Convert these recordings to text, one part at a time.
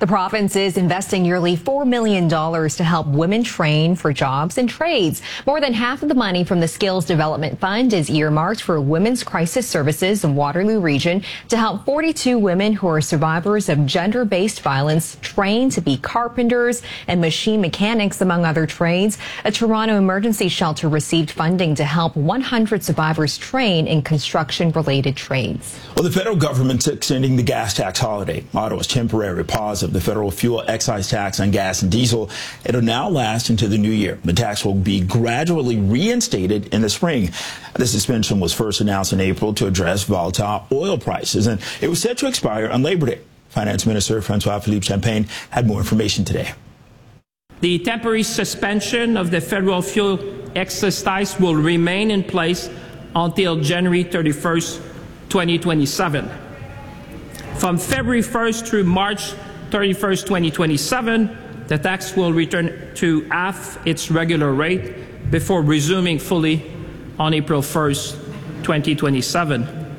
The province is investing nearly $4 million to help women train for jobs and trades. More than half of the money from the Skills Development Fund is earmarked for Women's Crisis Services in Waterloo Region to help 42 women who are survivors of gender-based violence train to be carpenters and machine mechanics, among other trades. A Toronto emergency shelter received funding to help 100 survivors train in construction-related trades. Well, the federal government's extending the gas tax holiday. Ottawa's temporary pause of the federal fuel excise tax on gas and diesel. It'll now last into the new year. The tax will be gradually reinstated in the spring. The suspension was first announced in April to address volatile oil prices, and it was set to expire on Labor Day. Finance Minister François-Philippe Champagne had more information today. The temporary suspension of the federal fuel excise tax will remain in place until January 31st, 2027. From February 1st through March 31st, 2027, the tax will return to half its regular rate before resuming fully on April 1st, 2027.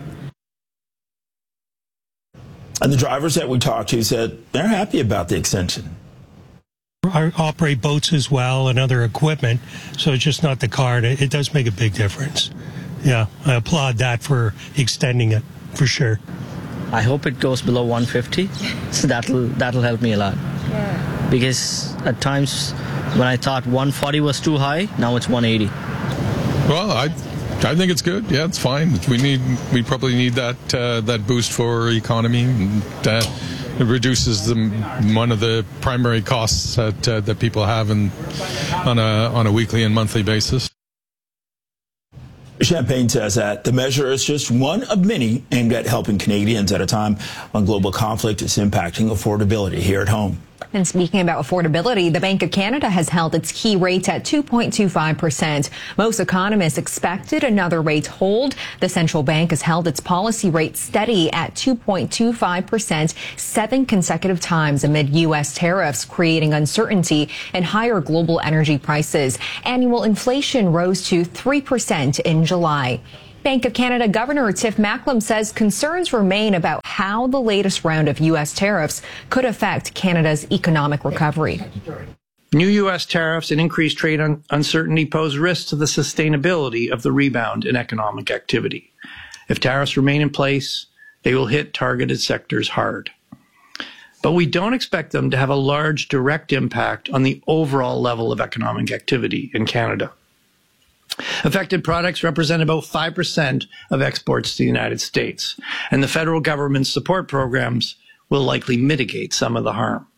And the drivers that we talked to said they're happy about the extension. I operate boats as well and other equipment, so it's just not the car. It does make a big difference. Yeah, I applaud that for extending it, for sure. I hope it goes below 150, so that'll help me a lot. Yeah. Because at times when I thought 140 was too high, now it's 180. Well, I think it's good. Yeah, it's fine. We probably need that boost for economy. And, it reduces one of the primary costs that people have on a weekly and monthly basis. Champagne says that the measure is just one of many aimed at helping Canadians at a time when global conflict is impacting affordability here at home. And speaking about affordability, the Bank of Canada has held its key rate at 2.25%. Most economists expected another rate hold. The central bank has held its policy rate steady at 2.25% 7 consecutive times amid U.S. tariffs, creating uncertainty and higher global energy prices. Annual inflation rose to 3% in July. Bank of Canada Governor Tiff Macklem says concerns remain about how the latest round of U.S. tariffs could affect Canada's economic recovery. New U.S. tariffs and increased trade uncertainty pose risks to the sustainability of the rebound in economic activity. If tariffs remain in place, they will hit targeted sectors hard. But we don't expect them to have a large direct impact on the overall level of economic activity in Canada. Affected products represent about 5% of exports to the United States, and the federal government's support programs will likely mitigate some of the harm.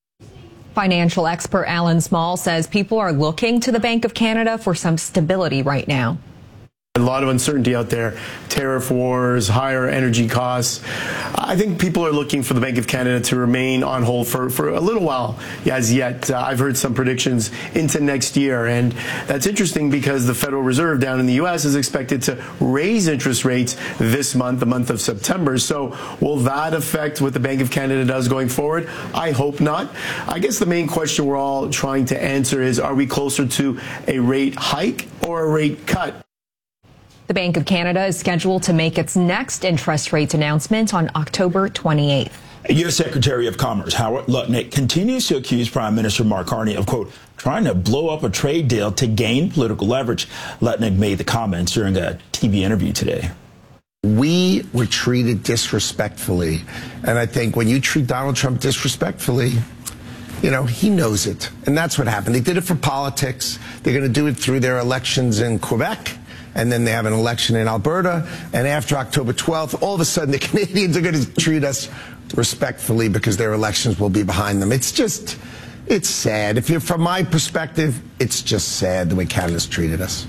Financial expert Alan Small says people are looking to the Bank of Canada for some stability right now. A lot of uncertainty out there, tariff wars, higher energy costs. I think people are looking for the Bank of Canada to remain on hold for a little while as yet. I've heard some predictions into next year, and that's interesting because the Federal Reserve down in the U.S. is expected to raise interest rates this month, the month of September. So will that affect what the Bank of Canada does going forward? I hope not. I guess the main question we're all trying to answer is, are we closer to a rate hike or a rate cut? The Bank of Canada is scheduled to make its next interest rate announcement on October 28th. U.S. Secretary of Commerce Howard Lutnick continues to accuse Prime Minister Mark Carney of, quote, trying to blow up a trade deal to gain political leverage. Lutnick made the comments during a TV interview today. We were treated disrespectfully, and I think when you treat Donald Trump disrespectfully, you know, he knows it. And that's what happened. They did it for politics. They're going to do it through their elections in Quebec. And then they have an election in Alberta. And after October 12th, all of a sudden the Canadians are going to treat us respectfully because their elections will be behind them. It's just, it's sad. If you're from my perspective, it's just sad the way Canada's treated us.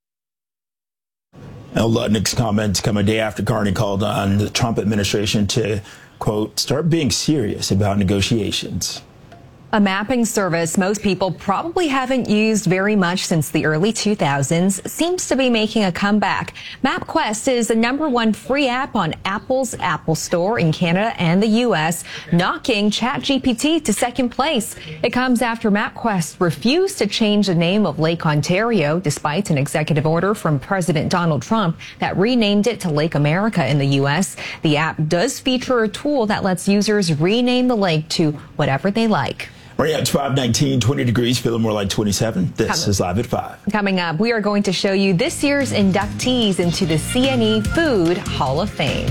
Now, Lutnick's comments come a day after Carney called on the Trump administration to, quote, start being serious about negotiations. A mapping service most people probably haven't used very much since the early 2000s seems to be making a comeback. MapQuest is the #1 free app on Apple's Apple Store in Canada and the U.S., knocking ChatGPT to second place. It comes after MapQuest refused to change the name of Lake Ontario despite an executive order from President Donald Trump that renamed it to Lake America in the U.S. The app does feature a tool that lets users rename the lake to whatever they like. Right now, it's 5:19, 20 degrees, feeling more like 27. This is Live at 5. Coming up, we are going to show you this year's inductees into the CNE Food Hall of Fame.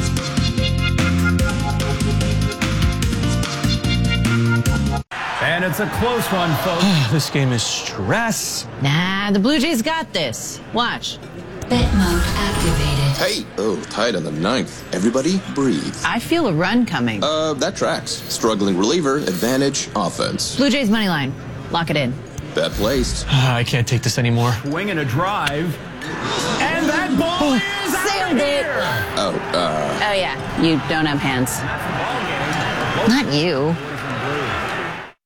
And it's a close one, folks. This game is stress. Nah, the Blue Jays got this. Watch. Bet mode activated. Hey, tied on the 9th. Everybody breathe. I feel a run coming. That tracks. Struggling reliever, advantage, offense. Blue Jays money line. Lock it in. Bet placed. I can't take this anymore. Swinging a drive. And that ball is out of here. Oh, yeah. You don't have hands. Not you.